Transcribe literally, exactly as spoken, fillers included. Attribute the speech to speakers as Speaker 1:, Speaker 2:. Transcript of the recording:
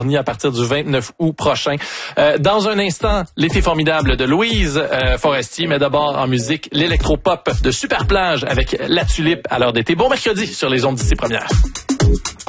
Speaker 1: à partir du vingt-neuf août prochain. Euh, dans un instant, l'été formidable de Louise euh, Forestier, mais d'abord en musique, l'électropop de Superplage avec La Tulipe à l'heure d'été. Bon mercredi sur les ondes d'ici première.